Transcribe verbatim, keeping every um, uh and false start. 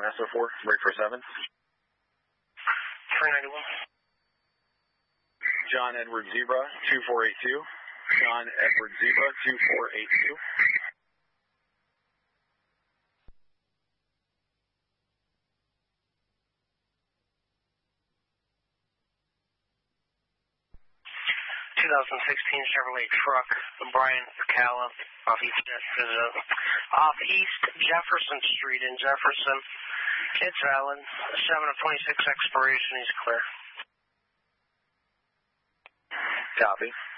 one S O four, break for seven. three ninety-one. John Edward Zebra, two four eight two. John Edward Zebra, two four eight two. twenty sixteen Chevrolet truck, Brian Picala, off East, uh, off East Jefferson Street in Jefferson. It's valid. seven of twenty-six expiration. He's clear. Copy.